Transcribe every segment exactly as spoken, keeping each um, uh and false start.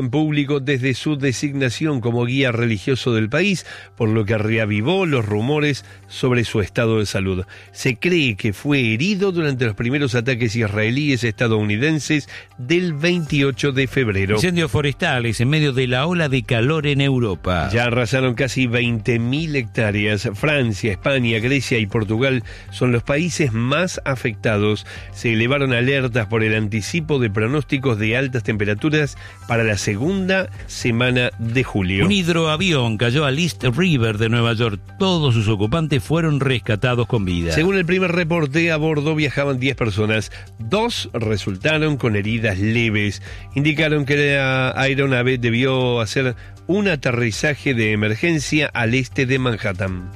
público desde su designación como guía religioso del país, por lo que reavivó los rumores sobre su estado de salud. Se cree que fue herido durante los primeros ataques israelíes estadounidenses del veintiocho de febrero. Incendios forestales en medio de la ola de calor en Europa. Ya arrasaron casi veinte mil hectáreas. Francia, España, Grecia y Portugal son los países más afectados. Se elevaron alertas por el anticipo de pronósticos de altas temperaturas para la segunda semana de julio. Un hidroavión cayó al East River de Nueva York. Todos sus ocupantes fueron rescatados con vida. Según el primer reporte, a bordo viajaban diez personas. Dos resultaron con heridas leves. Indicaron que la aeronave debió hacer un aterrizaje de emergencia al este de Manhattan.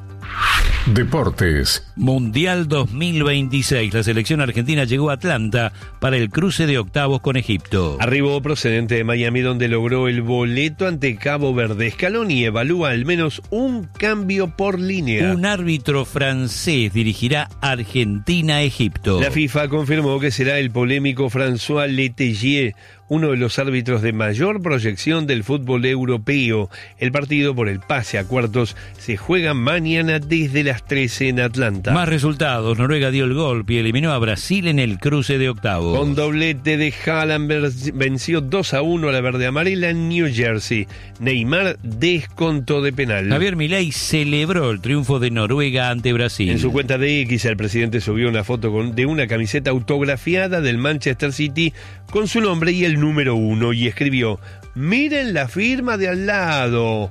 Deportes. Mundial dos mil veintiséis. La selección argentina llegó a Atlanta para el cruce de octavos con Egipto. Arribó procedente de Miami, donde logró el boleto ante Cabo Verde. Scaloni evalúa al menos un cambio por línea. Un árbitro francés dirigirá Argentina-Egipto. La FIFA confirmó que será el polémico François Letellier, uno de los árbitros de mayor proyección del fútbol europeo. El partido por el pase a cuartos se juega mañana desde las trece en Atlanta. Más resultados. Noruega dio el golpe y eliminó a Brasil en el cruce de octavos. Con doblete de Haaland venció dos a uno a la verde amarela en New Jersey. Neymar descontó de penal. Javier Milei celebró el triunfo de Noruega ante Brasil. En su cuenta de X, el presidente subió una foto con, de una camiseta autografiada del Manchester City con su nombre y el número uno, y escribió: miren la firma de al lado.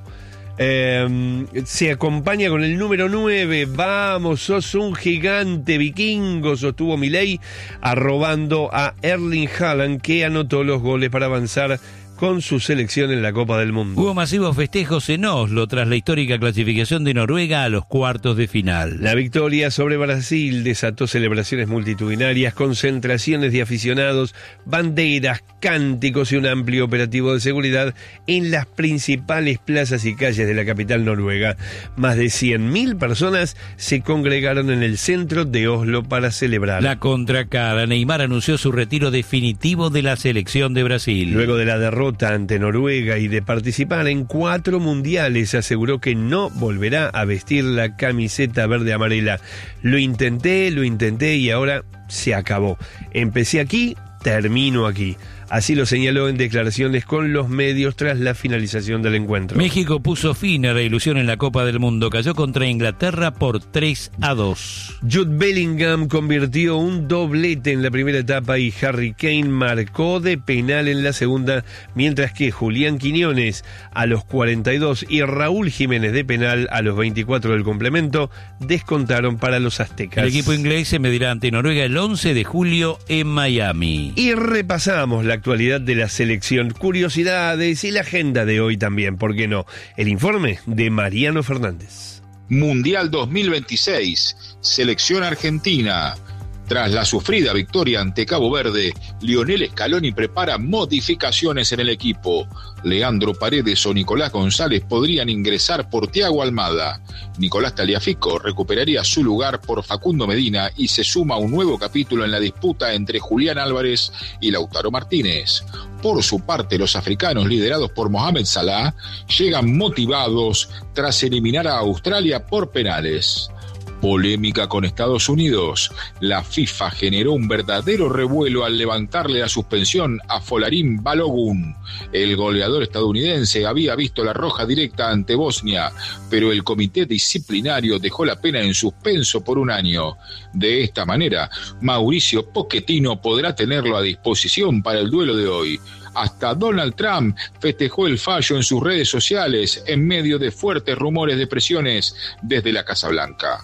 Eh, se acompaña con el número nueve. Vamos, sos un gigante vikingo, sostuvo Milei, arrobando a Erling Haaland, que anotó los goles para avanzar con su selección en la Copa del Mundo. Hubo masivos festejos en Oslo tras la histórica clasificación de Noruega a los cuartos de final. La victoria sobre Brasil desató celebraciones multitudinarias, concentraciones de aficionados, banderas, cánticos y un amplio operativo de seguridad en las principales plazas y calles de la capital noruega. Más de cien mil personas se congregaron en el centro de Oslo para celebrar. La contracara. Neymar anunció su retiro definitivo de la selección de Brasil. Luego de la derrota ante Noruega y de participar en cuatro mundiales, aseguró que no volverá a vestir la camiseta verde amarela. Lo intenté, lo intenté y ahora se acabó. Empecé aquí, termino aquí. Así lo señaló en declaraciones con los medios tras la finalización del encuentro. México puso fin a la ilusión en la Copa del Mundo. Cayó contra Inglaterra por tres a dos. Jude Bellingham convirtió un doblete en la primera etapa y Harry Kane marcó de penal en la segunda, mientras que Julián Quiñones a los cuarenta y dos y Raúl Jiménez de penal a los veinticuatro del complemento descontaron para los aztecas. El equipo inglés se medirá ante Noruega el once de julio en Miami. Y repasamos la actualidad de la selección, curiosidades y la agenda de hoy también, ¿por qué no? El informe de Mariano Fernández. Mundial dos mil veintiséis, Selección Argentina. Tras la sufrida victoria ante Cabo Verde, Lionel Scaloni prepara modificaciones en el equipo. Leandro Paredes o Nicolás González podrían ingresar por Thiago Almada. Nicolás Tagliafico recuperaría su lugar por Facundo Medina y se suma un nuevo capítulo en la disputa entre Julián Álvarez y Lautaro Martínez. Por su parte, los africanos, liderados por Mohamed Salah, llegan motivados tras eliminar a Australia por penales. Polémica con Estados Unidos. La FIFA generó un verdadero revuelo al levantarle la suspensión a Folarin Balogun. El goleador estadounidense había visto la roja directa ante Bosnia, pero el comité disciplinario dejó la pena en suspenso por un año. De esta manera, Mauricio Pochettino podrá tenerlo a disposición para el duelo de hoy. Hasta Donald Trump festejó el fallo en sus redes sociales en medio de fuertes rumores de presiones desde la Casa Blanca.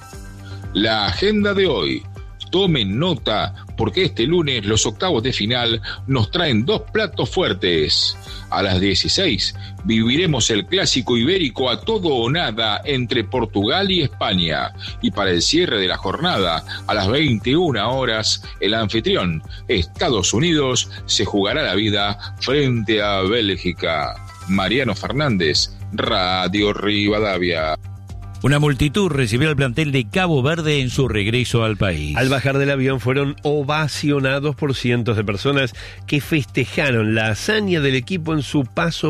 La agenda de hoy. Tomen nota, porque este lunes los octavos de final nos traen dos platos fuertes. A las dieciséis viviremos el clásico ibérico a todo o nada entre Portugal y España. Y para el cierre de la jornada, a las veintiuna horas, el anfitrión, Estados Unidos, se jugará la vida frente a Bélgica. Mariano Fernández, Radio Rivadavia. Una multitud recibió al plantel de Cabo Verde en su regreso al país. Al bajar del avión fueron ovacionados por cientos de personas que festejaron la hazaña del equipo en su paso